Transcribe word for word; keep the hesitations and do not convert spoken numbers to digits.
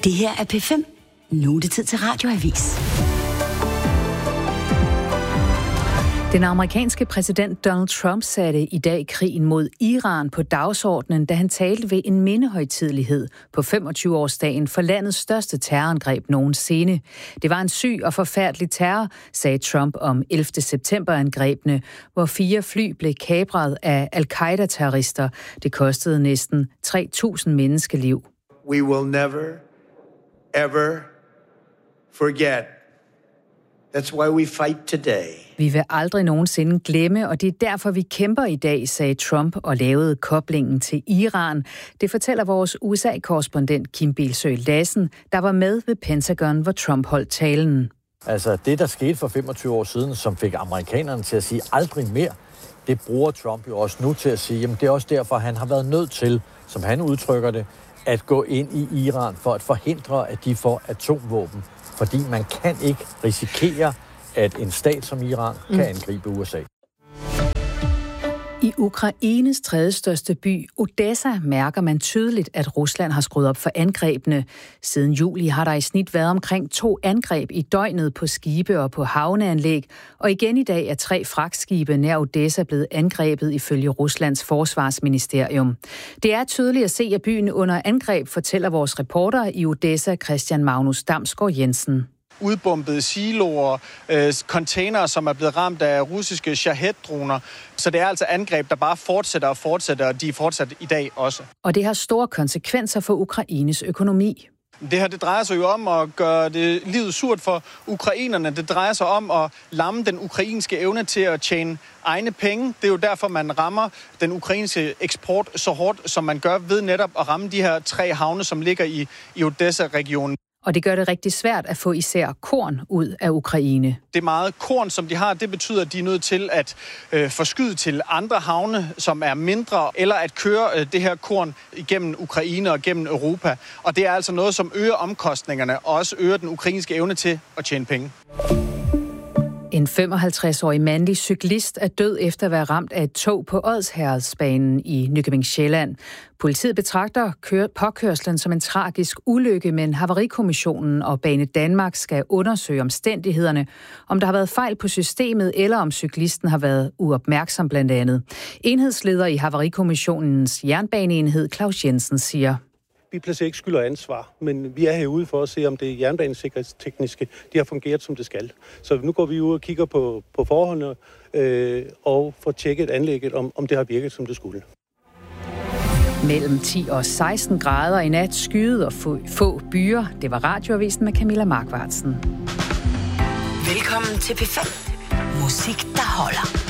Det her er P fem. Nu er det tid til Radioavis. Den amerikanske præsident Donald Trump satte i dag krigen mod Iran på dagsordenen, da han talte ved en mindehøjtidelighed på femogtyve-årsdagen for landets største terrorangreb nogensinde. Det var en syg og forfærdelig terror, sagde Trump om ellevte september-angrebene, hvor fire fly blev kapret af al-Qaida-terrorister. Det kostede næsten tre tusind menneskeliv. We will never, ever forget. That's why we fight today. Vi vil aldrig nogensinde glemme, og det er derfor, vi kæmper i dag, sagde Trump og lavede koblingen til Iran. Det fortæller vores U S A-korrespondent Kim Bilsøe Lassen, der var med ved Pentagon, hvor Trump holdt talen. Altså det, der skete for femogtyve år siden, som fik amerikanerne til at sige aldrig mere, det bruger Trump jo også nu til at sige, jamen det er også derfor, han har været nødt til, som han udtrykker det, at gå ind i Iran for at forhindre, at de får atomvåben. Fordi man kan ikke risikere, at en stat som Iran kan angribe U S A. I Ukraines tredje største by, Odessa, mærker man tydeligt, at Rusland har skruet op for angrebene. Siden juli har der i snit været omkring to angreb i døgnet på skibe og på havneanlæg, og igen i dag er tre fragtskibe nær Odessa blevet angrebet ifølge Ruslands forsvarsministerium. Det er tydeligt at se, at byen under angreb, fortæller vores reporter i Odessa, Christian Magnus Damsgaard Jensen. Udbombede siloer, øh, containere, som er blevet ramt af russiske Shahed-droner. Så det er altså angreb, der bare fortsætter og fortsætter, og de er fortsat i dag også. Og det har store konsekvenser for Ukraines økonomi. Det her, det drejer sig jo om at gøre det livet surt for ukrainerne. Det drejer sig om at lamme den ukrainske evne til at tjene egne penge. Det er jo derfor, man rammer den ukrainske eksport så hårdt, som man gør ved netop at ramme de her tre havne, som ligger i, i Odessa-regionen. Og det gør det rigtig svært at få især korn ud af Ukraine. Det meget korn, som de har, det betyder, at de er nødt til at øh, forskyde til andre havne, som er mindre, eller at køre øh, det her korn igennem Ukraine og gennem Europa. Og det er altså noget, som øger omkostningerne, og også øger den ukrainske evne til at tjene penge. En femoghalvtreds-årig mandlig cyklist er død efter at være ramt af et tog på Odsherredsbanen i Nykøbing Sjælland. Politiet betragter påkørslen som en tragisk ulykke, men Havarikommissionen og Bane Danmark skal undersøge omstændighederne, om der har været fejl på systemet, eller om cyklisten har været uopmærksom blandt andet. Enhedsleder i Havarikommissionens jernbaneenhed, Claus Jensen, siger: Vi placerer ikke skyld og ansvar, men vi er herude for at se, om det jernbanesikkerhedstekniske de har fungeret, som det skal. Så nu går vi ud og kigger på, på forholdene øh, og får tjekket anlægget, om, om det har virket, som det skulle. Mellem ti og seksten grader i nat, skyet og få, få byer. Det var Radioavisen med Camilla Markvartsen. Velkommen til P fem. Musik, der holder.